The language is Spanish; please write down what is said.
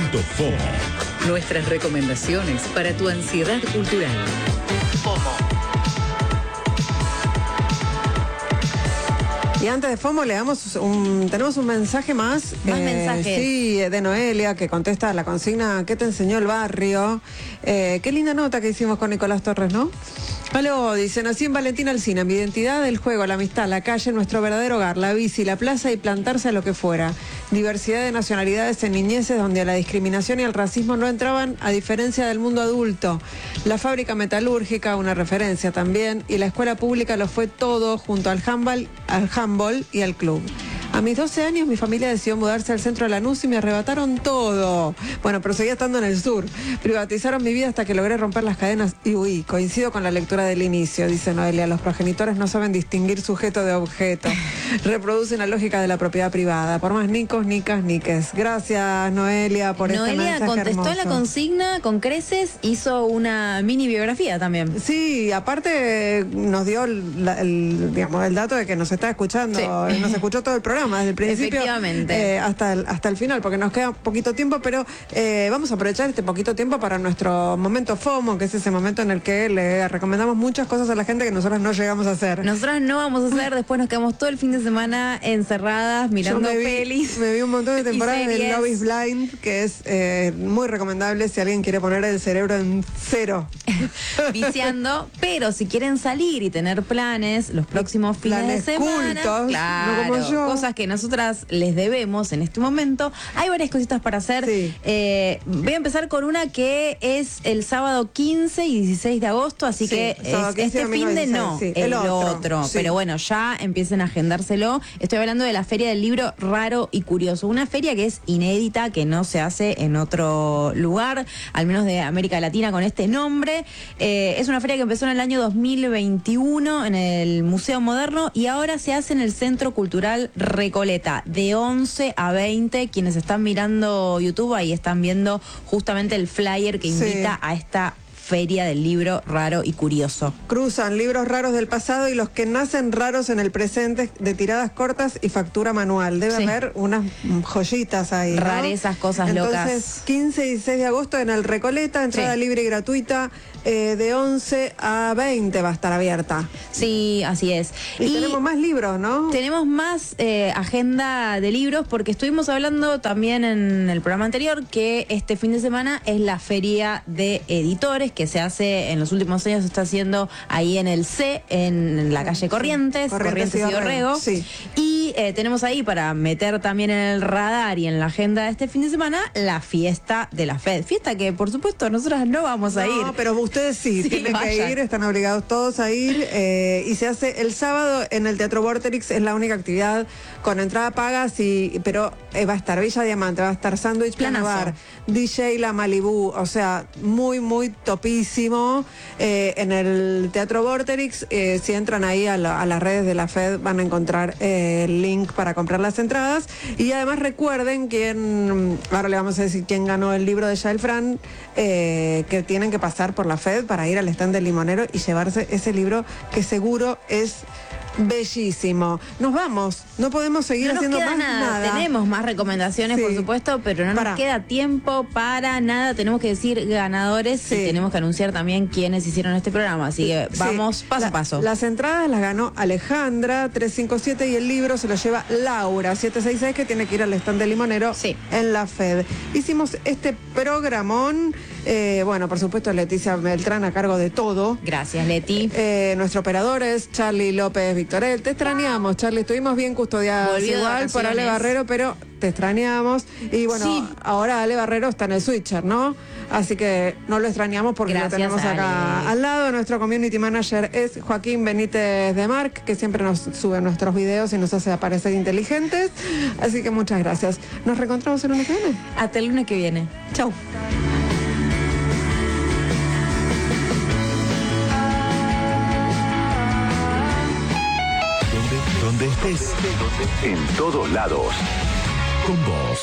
Momento FOMO. Nuestras recomendaciones para tu ansiedad cultural. FOMO. Y antes de FOMO tenemos un mensaje más. Más mensajes. Sí, de Noelia, que contesta la consigna ¿qué te enseñó el barrio? Qué linda nota que hicimos con Nicolás Torres, ¿no? Aló, dice, nací en Valentín Alsina, mi identidad, el juego, la amistad, la calle, nuestro verdadero hogar, la bici, la plaza y plantarse a lo que fuera. Diversidad de nacionalidades en niñeces donde la discriminación y el racismo no entraban, a diferencia del mundo adulto. La fábrica metalúrgica, una referencia también, y la escuela pública lo fue todo junto al handball y al club. A mis 12 años mi familia decidió mudarse al centro de Lanús y me arrebataron todo. Bueno, pero seguía estando en el sur. Privatizaron mi vida hasta que logré romper las cadenas y huí. Coincido con la lectura del inicio, dice Noelia. Los progenitores no saben distinguir sujeto de objeto. Reproducen la lógica de la propiedad privada. Por más nicos, nicas, niques. Gracias, Noelia, por este mensaje Noelia contestó hermoso. la consigna con creces, hizo una mini biografía también. Sí, aparte nos dio el dato de que nos está escuchando. Sí. Nos escuchó todo el programa desde el principio Efectivamente. hasta el final, porque nos queda poquito tiempo, pero vamos a aprovechar este poquito tiempo para nuestro momento FOMO, que es ese momento en el que le recomendamos muchas cosas a la gente que nosotros no llegamos a hacer. Nosotras no vamos a hacer, después nos quedamos todo el fin de semana encerradas mirando pelis. Me vi un montón de temporadas de series. Love is Blind, que es muy recomendable si alguien quiere poner el cerebro en cero. Viciando, pero si quieren salir y tener planes los próximos fines Planes de semana, cultos, claro, no como yo. cosas que nosotras les debemos en este momento, hay varias cositas para hacer. Sí. Voy a empezar con una que es el sábado 15 y 16 de agosto, así Sí, que sábado 15 y este domingo fin de 16, no, sí. el El otro, otro. sí. Pero bueno, ya empiecen a agendárselo. Estoy hablando de la Feria del Libro Raro y Curioso, una feria que es inédita, que no se hace en otro lugar, al menos de América Latina, con este nombre. Es una feria que empezó en el año 2021 en el Museo Moderno y ahora se hace en el Centro Cultural Recoleta, de 11 a 20. Quienes están mirando YouTube, ahí están viendo justamente el flyer que invita a esta Feria del Libro Raro y Curioso. Cruzan libros raros del pasado y los que nacen raros en el presente, de tiradas cortas y factura manual. Debe Sí. haber unas joyitas ahí, ¿no? Rarezas, cosas locas. Entonces, 15 y 16 de agosto en el Recoleta, entrada Sí. libre y gratuita, de 11 a 20 va a estar abierta. Sí, así es. Y tenemos más libros, ¿no? Tenemos más agenda de libros porque estuvimos hablando también en el programa anterior que este fin de semana es la Feria de Editores que se hace en los últimos años, se está haciendo ahí en el C, en la calle Corrientes y Dorrego. Sí. Y tenemos ahí para meter también en el radar y en la agenda de este fin de semana la fiesta de la FED. Fiesta que por supuesto nosotras no vamos a ir. No, pero ustedes sí, Sí, tienen vayan. que ir, están obligados todos a ir, y se hace el sábado en el Teatro Vorterix, es la única actividad con entrada paga, pero va a estar Villa Diamante, va a estar Sándwich Piano Planazo. Bar, DJ La Malibú, o sea, muy, muy topísimo, en el Teatro Vorterix. Si entran ahí a las redes de la FED van a encontrar el link para comprar las entradas, y además recuerden ahora le vamos a decir quién ganó el libro de Yael Fran, que tienen que pasar por la FED para ir al stand del Limonero y llevarse ese libro que seguro es bellísimo. Nos vamos, no podemos seguir No nos haciendo queda más nada. Tenemos más recomendaciones, Sí. por supuesto, pero no Pará. nos queda tiempo para nada. Tenemos que decir ganadores Sí. y tenemos que anunciar también quiénes hicieron este programa. Así que vamos Sí. paso a paso. Las entradas las ganó Alejandra 357 y el libro se lo lleva Laura 766, que tiene que ir al stand del Limonero Sí. en la FED. Hicimos este programón, bueno, por supuesto Leticia Beltrán a cargo de todo. Gracias, Leti. Nuestro operador es Charlie López Victorel. Te extrañamos, Charlie. Estuvimos bien custodiados Volvió de igual por Ale vacaciones. Barrero, pero te extrañamos. Y bueno, Sí. ahora Ale Barrero está en el switcher, ¿no? Así que no lo extrañamos porque Gracias, lo tenemos acá Ale. al lado. Nuestro community manager es Joaquín Benítez de Marc, que siempre nos sube nuestros videos y nos hace aparecer inteligentes. Así que muchas gracias. Nos reencontramos el lunes que viene. Hasta el lunes que viene. Chau. Donde estés, en todos lados. Con vos.